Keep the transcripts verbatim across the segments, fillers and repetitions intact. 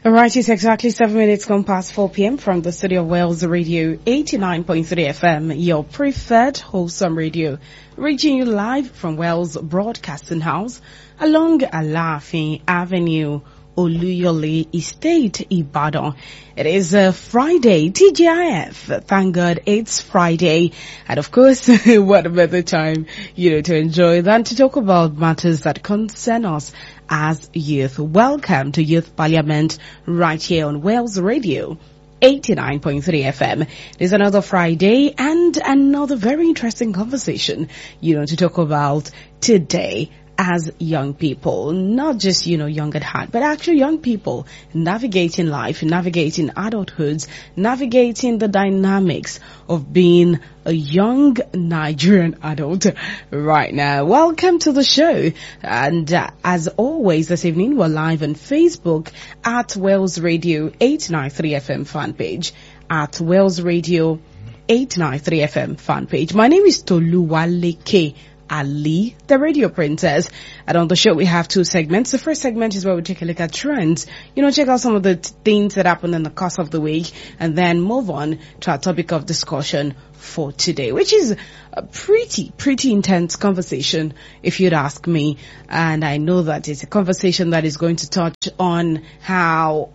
Alright, it's exactly seven minutes gone past four p.m. from the studio of Wales Radio eighty-nine point three F M, your preferred wholesome radio, reaching you live from Wales Broadcasting House along Alafin Avenue, Oluyole Estate, Ibadan. It is a Friday, T G I F. Thank God it's Friday. And of course, what a better time, you know, to enjoy than to talk about matters that concern us as youth. Welcome to Youth Parliament right here on Wales Radio eighty-nine point three F M. It is another Friday and another very interesting conversation, you know, to talk about today. As young people, not just, you know, young at heart, but actually young people navigating life, navigating adulthoods, navigating the dynamics of being a young Nigerian adult right now. Welcome to the show. And uh, as always, this evening, we're live on Facebook at Wales Radio eight ninety-three F M fan page, at Wales Radio eight ninety-three F M fan page. My name is Toluwaleke Ali, the radio princess. And on the show, we have two segments. The first segment is where we take a look at trends, you know, check out some of the t- things that happened in the course of the week, and then move on to our topic of discussion for today, which is a pretty, pretty intense conversation, if you'd ask me. And I know that it's a conversation that is going to touch on how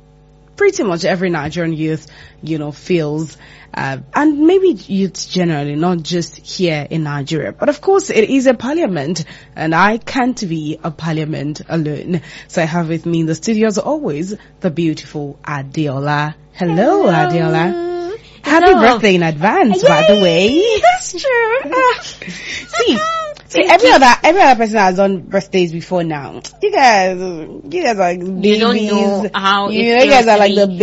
pretty much every Nigerian youth, you know, feels, uh, and maybe youth generally, not just here in Nigeria. But of course, it is a parliament, and I can't be a parliament alone. So I have with me in the studio, as always, the beautiful Adeola. Hello, Hello. Adeola. Happy Hello. birthday in advance, Yay! by the way. That's true. See, See, every other every other person has done birthdays before now. You guys, you guys are babies. You don't know how you it know, you guys are like be. the